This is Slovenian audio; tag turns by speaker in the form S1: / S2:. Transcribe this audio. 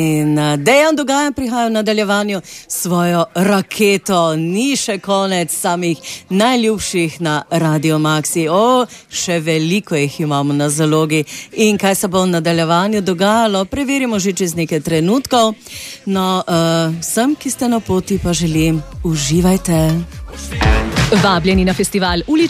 S1: In Dejan Dogajan prihaja v nadaljevanju svojo raketo. Ni še konec samih najljubših na Radio Maxi. Še veliko jih imamo na zalogi. In kaj se bo v nadaljevanju dogajalo, preverimo že čez nekaj trenutkov. No, vsem, ki ste na poti, pa želim, uživajte.
S2: Vabljeni na festival